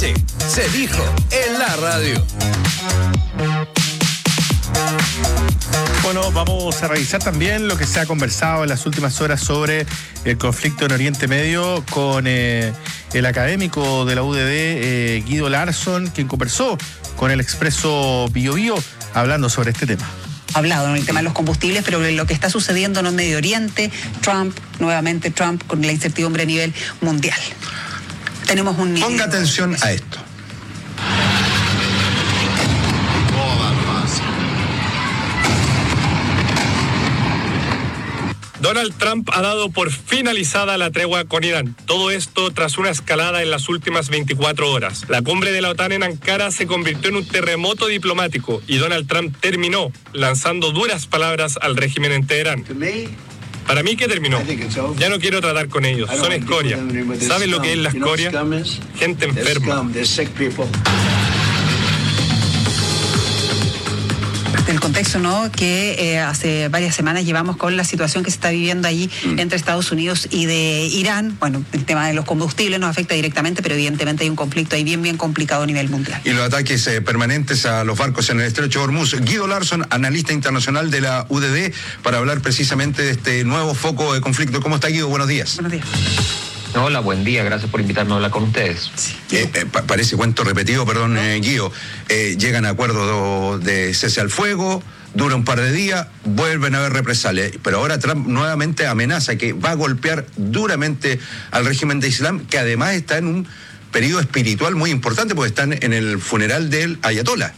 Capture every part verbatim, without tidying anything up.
noche se dijo en la radio. Bueno, vamos a revisar también lo que se ha conversado en las últimas horas sobre el conflicto en Oriente Medio con eh, el académico de la U D D, eh, Guido Larsson, quien conversó con el Expreso Bio Bio hablando sobre este tema. Hablado en el tema de los combustibles, pero lo que está sucediendo en el Medio Oriente, Trump, nuevamente Trump, con la incertidumbre a nivel mundial. Tenemos un nivel... Ponga atención a esto. Donald Trump ha dado por finalizada la tregua con Irán. Todo esto tras una escalada en las últimas veinticuatro horas. La cumbre de la OTAN en Ankara se convirtió en un terremoto diplomático y Donald Trump terminó lanzando duras palabras al régimen en Teherán. Para mí que terminó. Ya no quiero tratar con ellos. Son escoria. ¿Saben lo que es la escoria? Gente enferma. El contexto, ¿no?, que eh, hace varias semanas llevamos con la situación que se está viviendo allí mm. entre Estados Unidos y de Irán. Bueno, el tema de los combustibles nos afecta directamente, pero evidentemente hay un conflicto ahí bien, bien complicado a nivel mundial. Y los ataques eh, permanentes a los barcos en el estrecho de Hormuz. Guido Larsson, analista internacional de la U D D, para hablar precisamente de este nuevo foco de conflicto. ¿Cómo está, Guido? Buenos días. Buenos días. Hola, buen día, gracias por invitarme a hablar con ustedes. Sí. Eh, eh, pa- parece cuento repetido, perdón, eh, Guido. Eh, llegan a acuerdo de cese al fuego, dura un par de días, vuelven a haber represalias. Pero ahora Trump nuevamente amenaza que va a golpear duramente al régimen de Islam, que además está en un periodo espiritual muy importante, porque están en el funeral del ayatolá.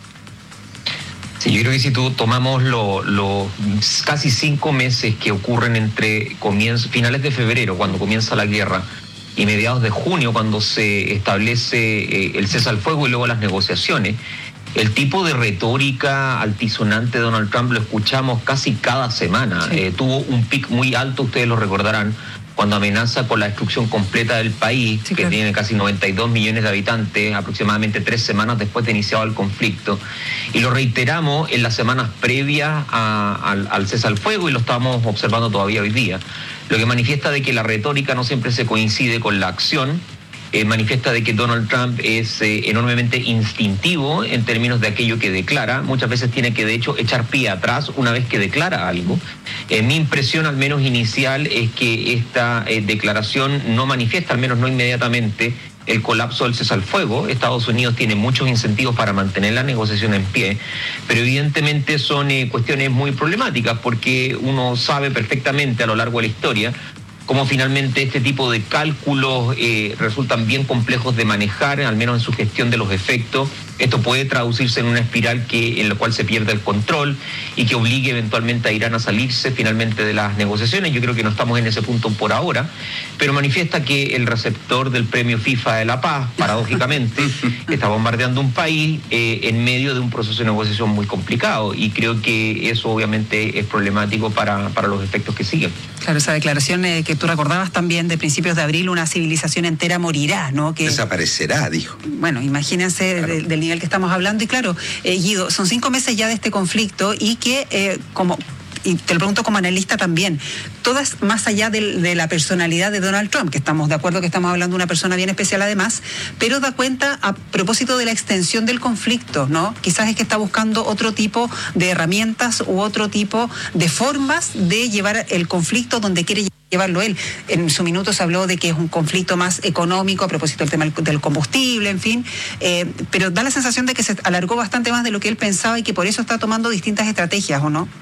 Sí, yo creo que si tú tomamos los lo, casi cinco meses que ocurren entre comienzo, finales de febrero, cuando comienza la guerra, y mediados de junio, cuando se establece eh, el cese al fuego y luego las negociaciones, el tipo de retórica altisonante de Donald Trump lo escuchamos casi cada semana. Sí. Eh, tuvo un pic muy alto, ustedes lo recordarán, cuando amenaza con la destrucción completa del país, sí, que claro. tiene casi noventa y dos millones de habitantes, aproximadamente tres semanas después de iniciado el conflicto. Y lo reiteramos en las semanas previas a, al, al cese al fuego y lo estamos observando todavía hoy día. Lo que manifiesta de que la retórica no siempre se coincide con la acción. Eh, manifiesta de que Donald Trump es eh, enormemente instintivo en términos de aquello que declara. Muchas veces tiene que, de hecho, echar pie atrás una vez que declara algo. Eh, mi impresión, al menos inicial, es que esta eh, declaración no manifiesta, al menos no inmediatamente, el colapso del cese al fuego. Estados Unidos tiene muchos incentivos para mantener la negociación en pie, pero evidentemente son eh, cuestiones muy problemáticas, porque uno sabe perfectamente a lo largo de la historia cómo finalmente este tipo de cálculos eh, resultan bien complejos de manejar, al menos en su gestión de los efectos. Esto puede traducirse en una espiral que, en la cual se pierde el control y que obligue eventualmente a Irán a salirse finalmente de las negociaciones. Yo creo que no estamos en ese punto por ahora, pero manifiesta que el receptor del premio FIFA de la Paz, paradójicamente, está bombardeando un país eh, en medio de un proceso de negociación muy complicado, y creo que eso obviamente es problemático para, para los efectos que siguen. Claro, esa declaración eh, que tú recordabas también de principios de abril, una civilización entera morirá, ¿no? Que, desaparecerá, dijo. Bueno, imagínense claro. de, del nivel que estamos hablando. Y claro, eh, Guido, son cinco meses ya de este conflicto y que, eh, como... y te lo pregunto como analista también, todas más allá de, de la personalidad de Donald Trump, que estamos de acuerdo que estamos hablando de una persona bien especial además, pero da cuenta a propósito de la extensión del conflicto, ¿no? Quizás es que está buscando otro tipo de herramientas u otro tipo de formas de llevar el conflicto donde quiere llevarlo él. En su minuto se habló de que es un conflicto más económico a propósito del tema del combustible, en fin, eh, pero da la sensación de que se alargó bastante más de lo que él pensaba y que por eso está tomando distintas estrategias, ¿o no?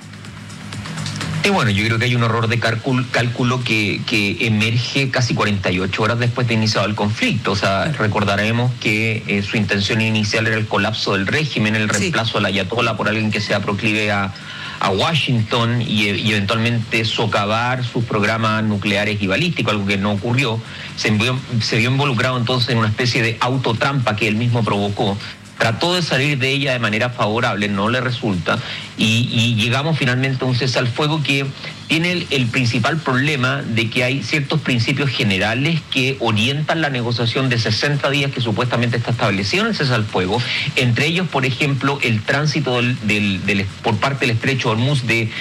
Y bueno, yo creo que hay un error de cálculo, cálculo que, que emerge casi cuarenta y ocho horas después de iniciado el conflicto. O sea, recordaremos que eh, su intención inicial era el colapso del régimen, el reemplazo sí. del ayatolá por alguien que sea proclive a, a Washington y, y eventualmente socavar sus programas nucleares y balísticos, algo que no ocurrió. Se, envió, se vio involucrado entonces en una especie de autotrampa que él mismo provocó. Trató de salir de ella de manera favorable, no le resulta, y, y llegamos finalmente a un cese al fuego que tiene el, el principal problema de que hay ciertos principios generales que orientan la negociación de sesenta días que supuestamente está establecido en el cese al fuego, entre ellos, por ejemplo, el tránsito del, del, del, por parte del estrecho de Hormuz de